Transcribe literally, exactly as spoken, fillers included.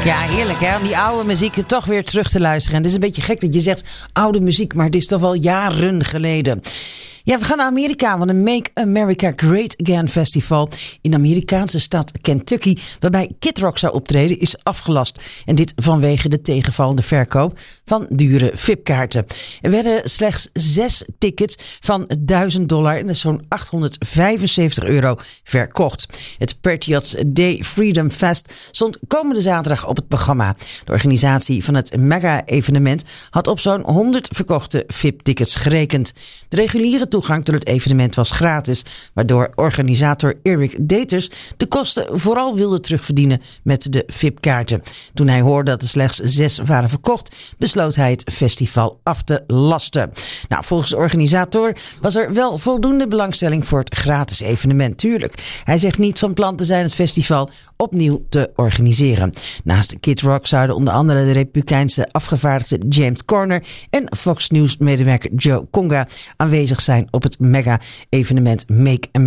Ja, heerlijk hè, om die oude muziek toch weer terug te luisteren. En het is een beetje gek dat je zegt oude muziek, maar het is toch wel jaren geleden. Ja, we gaan naar Amerika, want een Make America Great Again festival in de Amerikaanse stad Kentucky, waarbij Kid Rock zou optreden, is afgelast. En dit vanwege de tegenvallende verkoop van dure V I P-kaarten. Er werden slechts zes tickets van duizend dollar en dat is zo'n achthonderdvijfenzeventig euro verkocht. Het Patriots Day Freedom Fest stond komende zaterdag op het programma. De organisatie van het mega-evenement had op zo'n honderd verkochte V I P-tickets gerekend. De reguliere toegang tot het evenement was gratis, waardoor organisator Eric Daters de kosten vooral wilde terugverdienen met de V I P-kaarten. Toen hij hoorde dat er slechts zes waren verkocht, besloot hij het festival af te lasten. Nou, volgens de organisator was er wel voldoende belangstelling voor het gratis evenement, tuurlijk. Hij zegt niet van plan te zijn het festival opnieuw te organiseren. Naast Kid Rock zouden onder andere de Republikeinse afgevaardigde James Corner en Fox News medewerker Joe Conga aanwezig zijn op het mega-evenement Make America